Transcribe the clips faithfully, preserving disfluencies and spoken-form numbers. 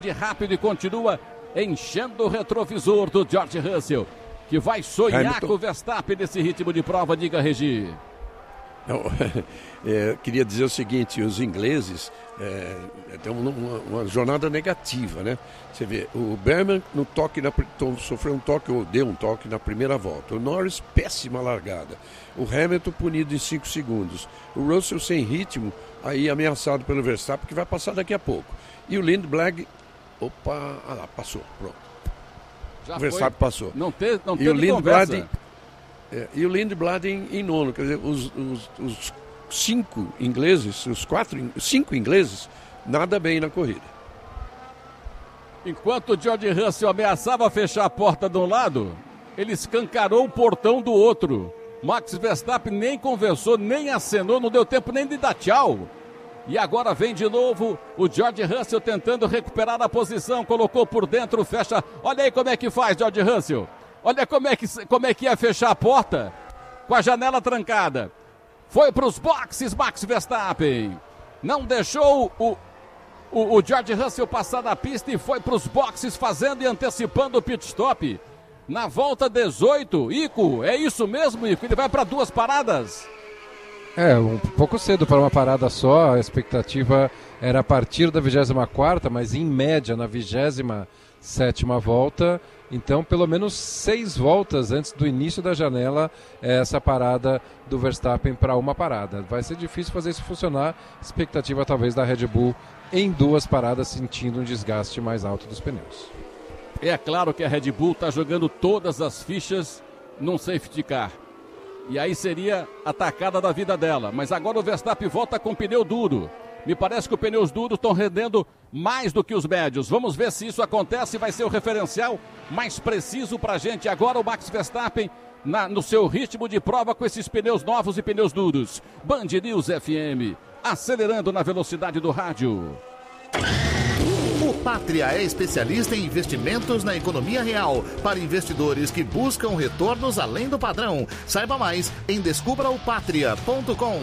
rápido e continua enchendo o retrovisor do George Russell, que vai sonhar Hamilton com o Verstappen nesse ritmo de prova. Diga, Regi. Não, é, queria dizer o seguinte, os ingleses é, têm uma, uma jornada negativa, né? Você vê, o Berman no toque na, sofreu um toque ou deu um toque na primeira volta. O Norris, péssima largada. O Hamilton punido em cinco segundos. O Russell sem ritmo, aí ameaçado pelo Verstappen, que vai passar daqui a pouco. E o Lindblad, opa, ah lá, passou, pronto. Já o Verstappen foi. passou. Não, te, não e o teve conversa. É, e o Lindblad em, em nono, quer dizer, os, os, os cinco ingleses, os quatro, cinco ingleses, nada bem na corrida. Enquanto o George Russell ameaçava fechar a porta de um lado, ele escancarou o portão do outro. Max Verstappen nem conversou, nem acenou, não deu tempo nem de dar tchau. E agora vem de novo o George Russell tentando recuperar a posição, colocou por dentro, fecha. Olha aí como é que faz, George Russell. Olha como é que, como é que ia fechar a porta com a janela trancada. Foi para os boxes, Max Verstappen. Não deixou o, o, o George Russell passar da pista e foi para os boxes fazendo e antecipando o pit stop. Na volta dezoito, Ico, é isso mesmo, Ico? Ele vai para duas paradas. É, um pouco cedo para uma parada só. A expectativa era a partir da vigésima quarta, mas em média na vigésima sétima volta. Então, pelo menos seis voltas antes do início da janela, essa parada do Verstappen para uma parada. Vai ser difícil fazer isso funcionar. Expectativa talvez da Red Bull em duas paradas, sentindo um desgaste mais alto dos pneus. É claro que a Red Bull está jogando todas as fichas num safety car. E aí seria a tacada da vida dela. Mas agora o Verstappen volta com pneu duro. Me parece que os pneus duros estão rendendo mais do que os médios. Vamos ver se isso acontece. Vai ser o referencial mais preciso para a gente. Agora o Max Verstappen na, no seu ritmo de prova com esses pneus novos e pneus duros. Band News F M, acelerando na velocidade do rádio. O Pátria é especialista em investimentos na economia real para investidores que buscam retornos além do padrão. Saiba mais em descubra o pátria ponto com.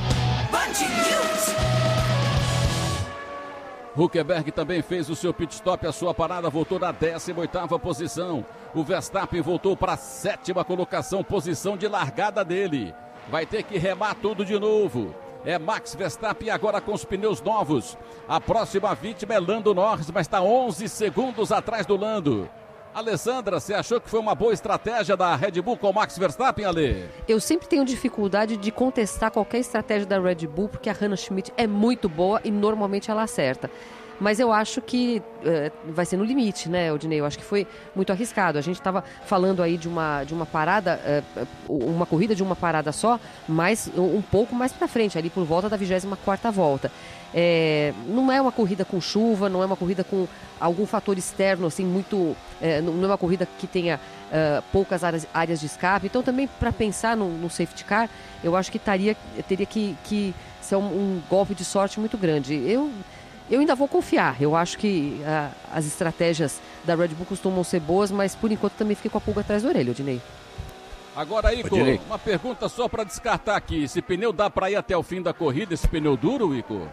Huckenberg também fez o seu pit stop, a sua parada, voltou na décima oitava posição. O Verstappen voltou para a sétima colocação, posição de largada dele. Vai ter que remar tudo de novo. É Max Verstappen agora com os pneus novos. A próxima vítima é Lando Norris, mas está onze segundos atrás do Lando. Alessandra, você achou que foi uma boa estratégia da Red Bull com o Max Verstappen, Ale? Eu sempre tenho dificuldade de contestar qualquer estratégia da Red Bull, porque a Hannah Schmidt é muito boa e normalmente ela acerta. Mas eu acho que uh, vai ser no limite, né, Odinei? Eu acho que foi muito arriscado. A gente estava falando aí de uma, de uma parada, uh, uma corrida de uma parada só, mas um pouco mais para frente, ali por volta da vigésima quarta volta. É, não é uma corrida com chuva, não é uma corrida com algum fator externo, assim, muito... É, não é uma corrida que tenha uh, poucas áreas, áreas de escape. Então, também, para pensar no, no safety car, eu acho que taria, teria que, que ser um, um golpe de sorte muito grande. Eu... Eu ainda vou confiar, eu acho que uh, as estratégias da Red Bull costumam ser boas, mas por enquanto também fiquei com a pulga atrás da orelha, Odinei. Agora, Ico, Odinei. uma pergunta só para descartar aqui, esse pneu dá para ir até o fim da corrida, esse pneu duro, Ico?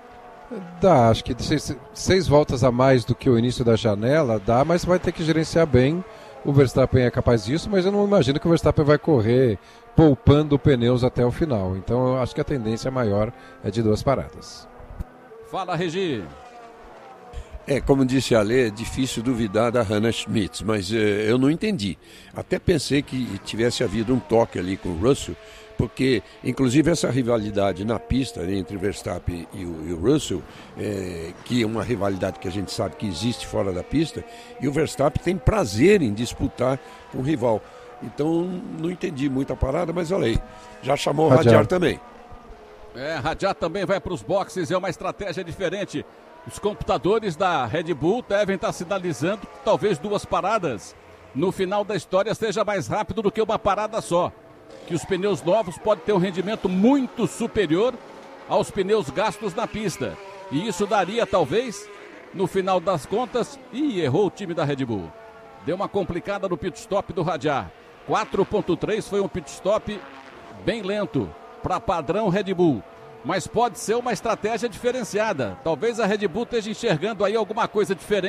Dá, acho que seis, seis voltas a mais do que o início da janela, dá, mas vai ter que gerenciar bem. O Verstappen é capaz disso, mas eu não imagino que o Verstappen vai correr poupando pneus até o final, então eu acho que a tendência maior é de duas paradas. Fala, Regi. É, como disse a Lê, é difícil duvidar da Hannah Schmidt, mas eh, eu não entendi. Até pensei que tivesse havido um toque ali com o Russell, porque, inclusive, essa rivalidade na pista entre o Verstappen e o, e o Russell, é, que é uma rivalidade que a gente sabe que existe fora da pista, e o Verstappen tem prazer em disputar com o rival. Então, não entendi muito a parada, mas olha aí, já chamou o Radiar também. É, Radiar também vai para os boxes, é uma estratégia diferente. Os computadores da Red Bull devem estar sinalizando que talvez duas paradas no final da história seja mais rápido do que uma parada só. Que os pneus novos podem ter um rendimento muito superior aos pneus gastos na pista. E isso daria talvez, no final das contas, ih, errou o time da Red Bull. Deu uma complicada no pit stop do Radiar. quatro ponto três foi um pit stop bem lento para padrão Red Bull. mas pode ser uma estratégia diferenciada. Talvez a Red Bull esteja enxergando aí alguma coisa diferente.